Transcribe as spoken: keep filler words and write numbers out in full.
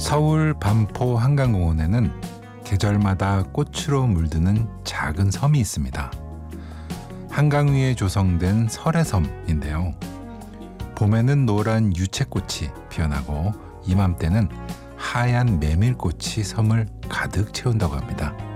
서울 반포 한강공원에는 계절마다 꽃으로 물드는 작은 섬이 있습니다. 한강 위에 조성된 설해섬인데요. 봄에는 노란 유채꽃이 피어나고 이맘때는 하얀 메밀꽃이 섬을 가득 채운다고 합니다.